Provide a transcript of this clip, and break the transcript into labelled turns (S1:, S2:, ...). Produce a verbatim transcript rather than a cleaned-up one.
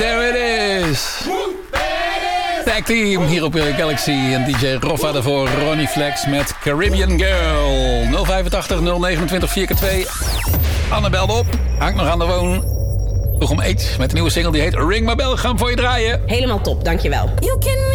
S1: There it is. Tag team hier op Galaxy. En D J Roffa daarvoor. Ronnie Flex met Caribbean Girl. nul vijfentachtig nul negenentwintig vier keer twee. Anne belde op. Hangt nog aan de woon. Vroeg om H met een nieuwe single die heet Ring My Bell. Gaan we voor je draaien.
S2: Helemaal top, dankjewel.